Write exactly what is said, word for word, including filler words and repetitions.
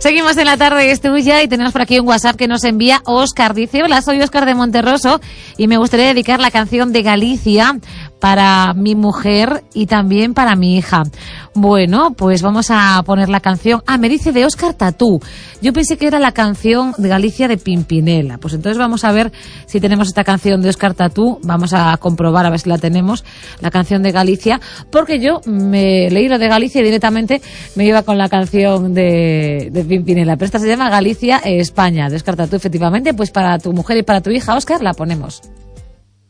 Seguimos en la tarde, es tuya, y tenemos por aquí un WhatsApp que nos envía Óscar. Dice: hola, soy Óscar de Monterroso y me gustaría dedicar la canción de Galicia para mi mujer y también para mi hija. Bueno, pues vamos a poner la canción. Ah, me dice de Óscar Tatú. Yo pensé que era la canción de Galicia de Pimpinela. Pues entonces vamos a ver si tenemos esta canción de Óscar Tatú. Vamos a comprobar a ver si la tenemos, la canción de Galicia, porque yo me leí lo de Galicia y directamente me iba con la canción de, de Pimpinela. Pero esta se llama Galicia, eh, España, de Óscar Tatú, efectivamente. Pues para tu mujer y para tu hija, Óscar, la ponemos.